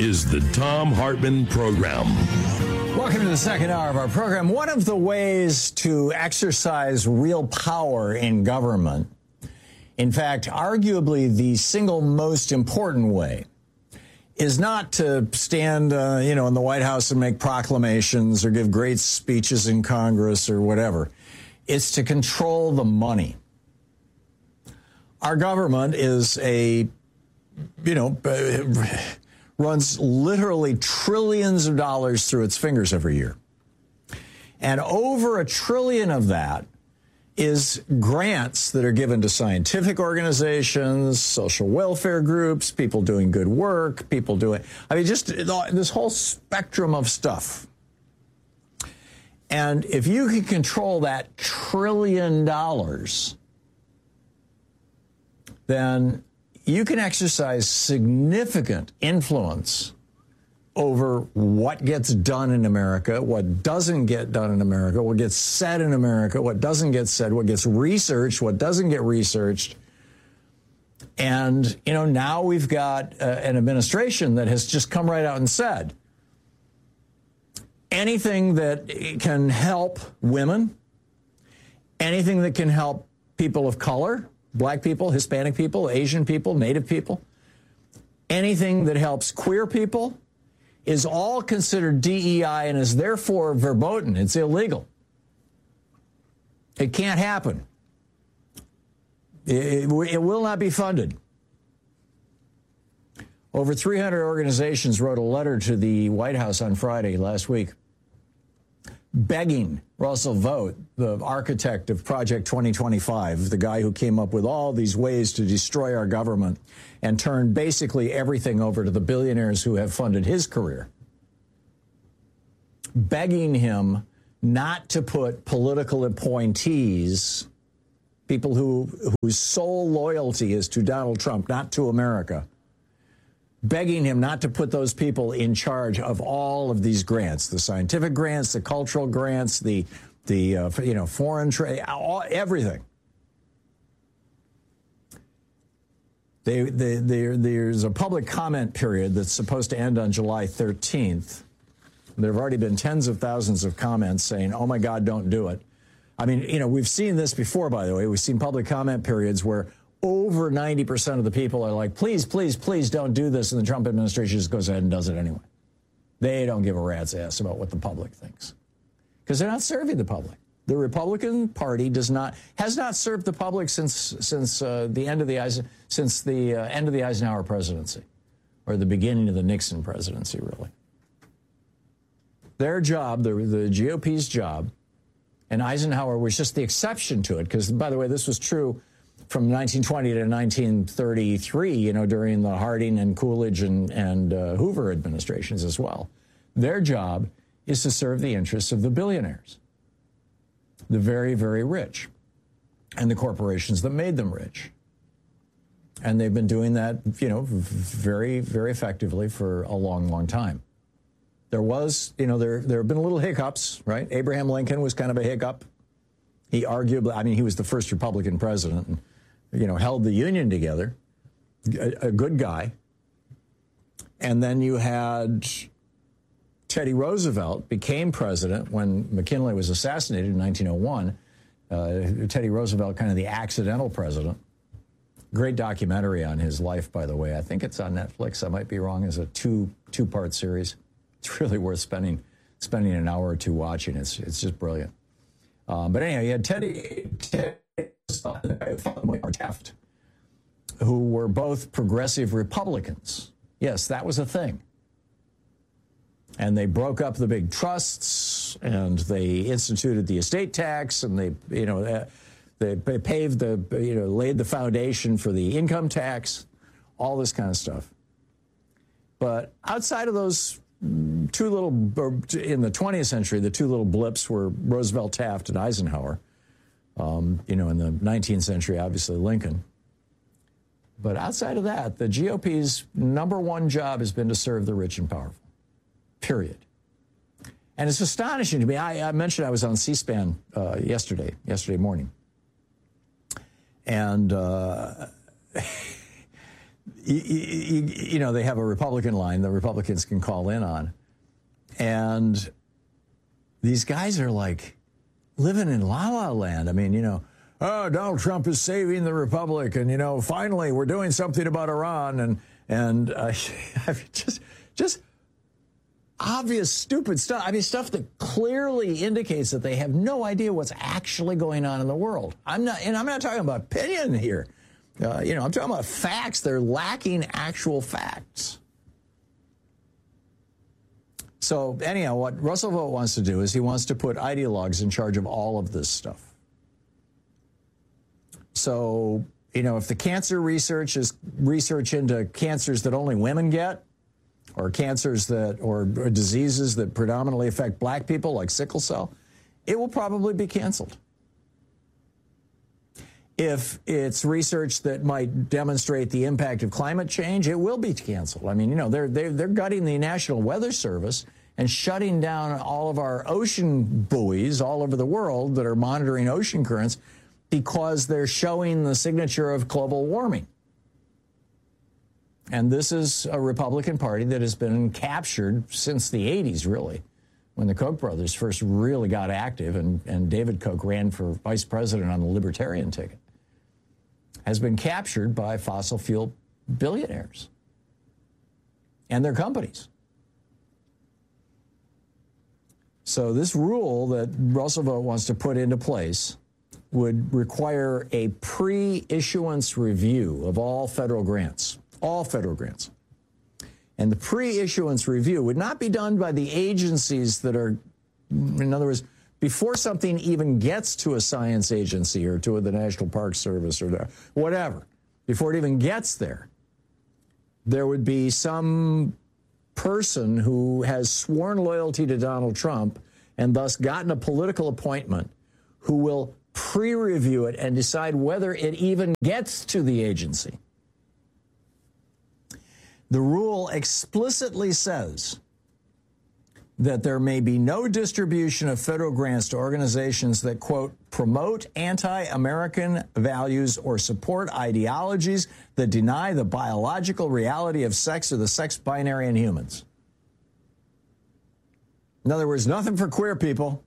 is the Thom Hartmann Program. Welcome to the second hour of our program. One of the ways to exercise real power in government, in fact, arguably the single most important way, is not to stand, in the White House and make proclamations or give great speeches in Congress or whatever. It's to control the money. Our government is runs literally trillions of dollars through its fingers every year. And over $1 trillion of that is grants that are given to scientific organizations, social welfare groups, people doing good work, just this whole spectrum of stuff. And if you can control that $1 trillion, then you can exercise significant influence over what gets done in America, what doesn't get done in America, what gets said in America, what doesn't get said, what gets researched, what doesn't get researched. And, now we've got an administration that has just come right out and said, anything that can help women, anything that can help people of color, Black people, Hispanic people, Asian people, Native people, anything that helps queer people is all considered DEI and is therefore verboten. It's illegal. It can't happen. It will not be funded. Over 300 organizations wrote a letter to the White House on Friday last week, begging Russell Vought, the architect of Project 2025, the guy who came up with all these ways to destroy our government and turn basically everything over to the billionaires who have funded his career, begging him not to put political appointees, people whose sole loyalty is to Donald Trump, not to America, begging him not to put those people in charge of all of these grants, the scientific grants, the cultural grants, the foreign trade, everything. There's a public comment period that's supposed to end on July 13th. There have already been tens of thousands of comments saying, oh, my God, don't do it. I mean, we've seen this before, by the way. We've seen public comment periods where over 90% of the people are like, please, please, please don't do this. And the Trump administration just goes ahead and does it anyway. They don't give a rat's ass about what the public thinks because they're not serving the public. The Republican Party has not served the public since the end of the Eisenhower presidency, or the beginning of the Nixon presidency, really. Their job, the GOP's job, and Eisenhower was just the exception to it because, by the way, this was true from 1920 to 1933, during the Harding and Coolidge and Hoover administrations as well. Their job is to serve the interests of the billionaires, the very, very rich, and the corporations that made them rich. And they've been doing that, very, very effectively for a long, long time. There was, there have been little hiccups, right? Abraham Lincoln was kind of a hiccup. He arguably, he was the first Republican president and, held the Union together, a good guy. And then you had Teddy Roosevelt became president when McKinley was assassinated in 1901. Teddy Roosevelt, kind of the accidental president. Great documentary on his life, by the way. I think it's on Netflix. I might be wrong. It's a two-part series. It's really worth spending an hour or two watching. It's just brilliant. But anyhow, you had Teddy Taft, who were both progressive Republicans. Yes, that was a thing. And they broke up the big trusts, and they instituted the estate tax, and they paved laid the foundation for the income tax, all this kind of stuff. But outside of those in the 20th century, the two little blips were Roosevelt, Taft, and Eisenhower. In the 19th century, obviously Lincoln. But outside of that, the GOP's number one job has been to serve the rich and powerful, period. And it's astonishing to me. I mentioned I was on C-SPAN yesterday morning. And you know, they have a Republican line the Republicans can call in on. And these guys are like living in la-la land. I mean, you know, oh, Donald Trump is saving the republic, and, you know, finally we're doing something about Iran, and just obvious stupid stuff. I mean, stuff that clearly indicates that they have no idea what's actually going on in the world. I'm not talking about opinion here. You know, I'm talking about facts. They're lacking actual facts. So anyhow, what Russell Vought wants to do is he wants to put ideologues in charge of all of this stuff. So, you know, if the cancer research is research into cancers that only women get, or cancers that, or diseases that predominantly affect black people, like sickle cell, it will probably be canceled. If it's research that might demonstrate the impact of climate change, it will be canceled. I mean, you know, they're gutting the National Weather Service and shutting down all of our ocean buoys all over the world that are monitoring ocean currents because they're showing the signature of global warming. And this is a Republican Party that has been captured since the 80s, really, when the Koch brothers first really got active, and David Koch ran for vice president on the Libertarian ticket, has been captured by fossil fuel billionaires and their companies. So this rule that Russell Vought wants to put into place would require a pre-issuance review of all federal grants. All federal grants. And the pre-issuance review would not be done by the agencies that are, in other words, before something even gets to a science agency or to the National Park Service or whatever, before it even gets there, there would be some person who has sworn loyalty to Donald Trump and thus gotten a political appointment who will pre-review it and decide whether it even gets to the agency. The rule explicitly says that there may be no distribution of federal grants to organizations that, quote, promote anti-American values or support ideologies that deny the biological reality of sex or the sex binary in humans. In other words, nothing for queer people.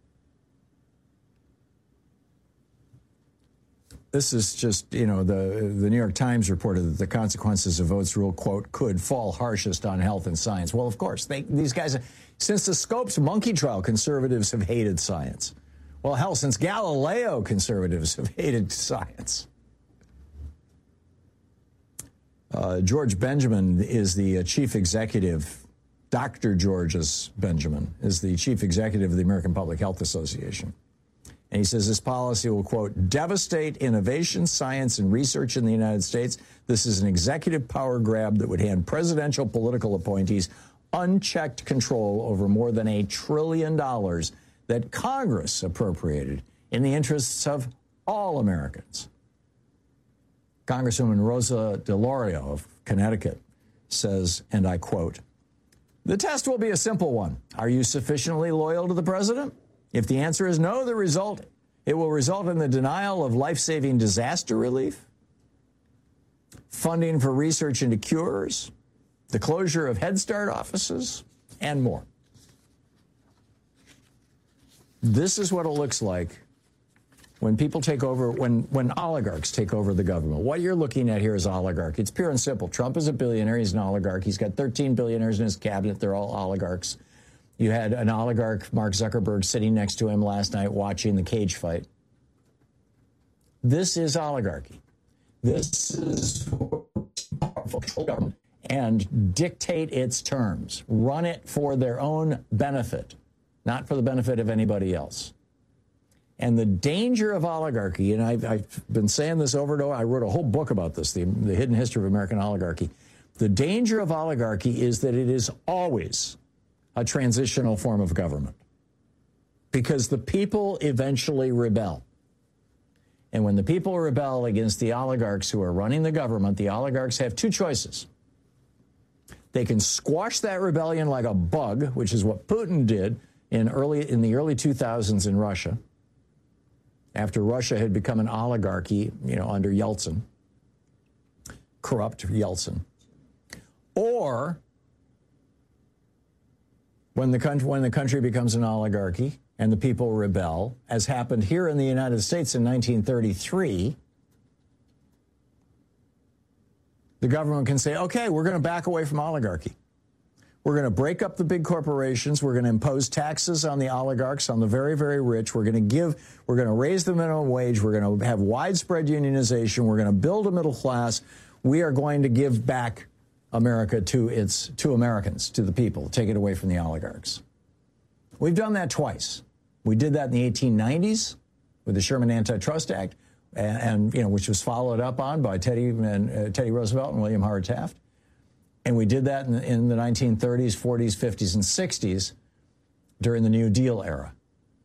This is just, you know, the New York Times reported that the consequences of Vought's rule, quote, could fall harshest on health and science. Well, of course, these guys, since the Scopes monkey trial, conservatives have hated science. Well, hell, since Galileo, conservatives have hated science. George Benjamin is the chief executive. Dr. George Benjamin is the chief executive of the American Public Health Association. And he says this policy will, quote, devastate innovation, science, and research in the United States. This is an executive power grab that would hand presidential political appointees unchecked control over more than $1 trillion that Congress appropriated in the interests of all Americans. Congresswoman Rosa DeLauro of Connecticut says, and I quote, the test will be a simple one. Are you sufficiently loyal to the president? If the answer is no, it will result in the denial of life-saving disaster relief, funding for research into cures, the closure of Head Start offices, and more. This is what it looks like when people take over, when oligarchs take over the government. What you're looking at here is oligarchy. It's pure and simple. Trump is a billionaire. He's an oligarch. He's got 13 billionaires in his cabinet. They're all oligarchs. You had an oligarch, Mark Zuckerberg, sitting next to him last night watching the cage fight. This is oligarchy. This is powerful government and dictate its terms. Run it for their own benefit, not for the benefit of anybody else. And the danger of oligarchy, and I've been saying this over and over, I wrote a whole book about this, the hidden history of American oligarchy. The danger of oligarchy is that it is always a transitional form of government because the people eventually rebel. And when the people rebel against the oligarchs who are running the government, the oligarchs have two choices. They can squash that rebellion like a bug, which is what Putin did in the early 2000s in Russia, after Russia had become an oligarchy, under Yeltsin. corrupt Yeltsin. Or when the country becomes an oligarchy and the people rebel, as happened here in the United States in 1933, the government can say, okay, we're going to back away from oligarchy. We're going to break up the big corporations. We're going to impose taxes on the oligarchs, on the very, very rich. We're going to raise the minimum wage. We're going to have widespread unionization. We're going to build a middle class. We are going to give back America to Americans, to the people, take it away from the oligarchs. We've done that twice. We did that in the 1890s with the Sherman Antitrust Act, and which was followed up on by Teddy Roosevelt and William Howard Taft. And we did that in the 1930s, 40s, 50s, and 60s during the New Deal era.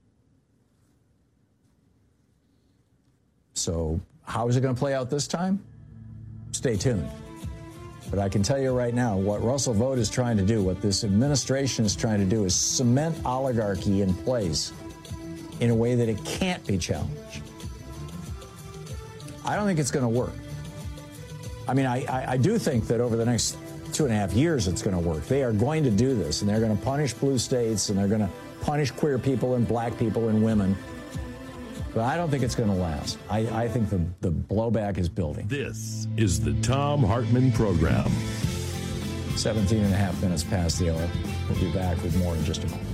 So how is it going to play out this time? Stay tuned. But I can tell you right now, what Russell Vought is trying to do, what this administration is trying to do, is cement oligarchy in place in a way that it can't be challenged. I don't think it's going to work. I mean, I do think that over the next 2.5 years it's going to work. They are going to do this, and they're going to punish blue states, and they're going to punish queer people and black people and women. But I don't think it's going to last. I think the blowback is building. This is the Thom Hartmann Program. 17.5 minutes past the hour. We'll be back with more in just a moment.